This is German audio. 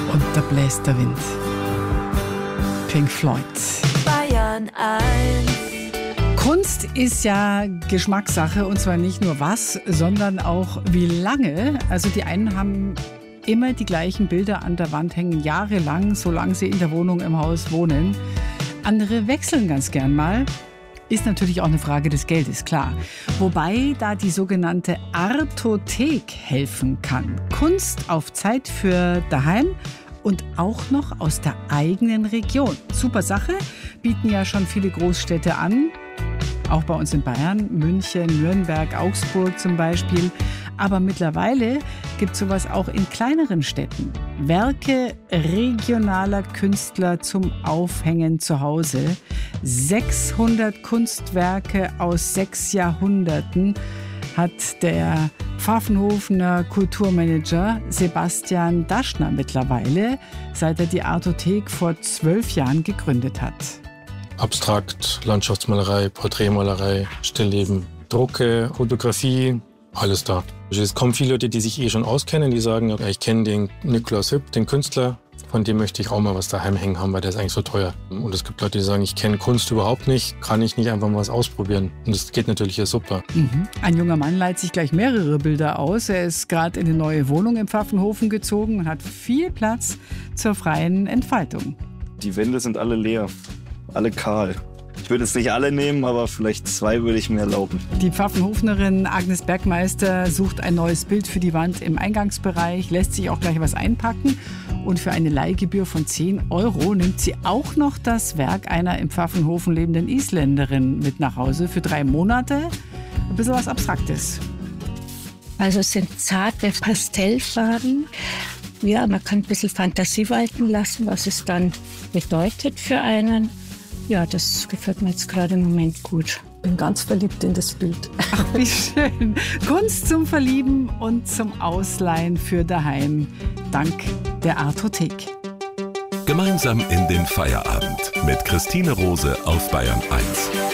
Und da bläst der Wind. Pink Floyd. Bayern 1. Kunst ist ja Geschmackssache, und zwar nicht nur was, sondern auch wie lange. Also die einen haben immer die gleichen Bilder an der Wand hängen, jahrelang, solange sie in der Wohnung, im Haus wohnen. Andere wechseln ganz gern mal. Ist natürlich auch eine Frage des Geldes, klar. Wobei da die sogenannte Artothek helfen kann. Kunst auf Zeit für daheim und auch noch aus der eigenen Region. Super Sache, bieten ja schon viele Großstädte an. Auch bei uns in Bayern, München, Nürnberg, Augsburg zum Beispiel. Aber mittlerweile gibt es sowas auch in kleineren Städten. Werke regionaler Künstler zum Aufhängen zu Hause. 600 Kunstwerke aus 6 Jahrhunderten hat der Pfaffenhofener Kulturmanager Sebastian Daschner mittlerweile, seit er die Artothek vor 12 Jahren gegründet hat. Abstrakt, Landschaftsmalerei, Porträtmalerei, Stillleben, Drucke, Fotografie, alles da. Es kommen viele Leute, die sich schon auskennen, die sagen, ja, ich kenne den Nikolaus Hüpp, den Künstler, von dem möchte ich auch mal was daheim hängen haben, weil der ist eigentlich so teuer. Und es gibt Leute, die sagen, ich kenne Kunst überhaupt nicht, kann ich nicht einfach mal was ausprobieren. Und das geht natürlich ja super. Ein junger Mann leiht sich gleich mehrere Bilder aus. Er ist gerade in eine neue Wohnung im Pfaffenhofen gezogen und hat viel Platz zur freien Entfaltung. Die Wände sind alle leer, alle kahl. Ich würde jetzt nicht alle nehmen, aber vielleicht 2 würde ich mir erlauben. Die Pfaffenhofnerin Agnes Bergmeister sucht ein neues Bild für die Wand im Eingangsbereich, lässt sich auch gleich was einpacken. Und für eine Leihgebühr von 10 € nimmt sie auch noch das Werk einer im Pfaffenhofen lebenden Isländerin mit nach Hause für 3 Monate. Ein bisschen was Abstraktes. Also es sind zarte Pastellfarben. Ja, man kann ein bisschen Fantasie walten lassen, was es dann bedeutet für einen. Ja, das gefällt mir jetzt gerade im Moment gut. Bin ganz verliebt in das Bild. Ach, wie schön. Kunst zum Verlieben und zum Ausleihen für daheim. Dank der Artothek. Gemeinsam in den Feierabend mit Christine Rose auf Bayern 1.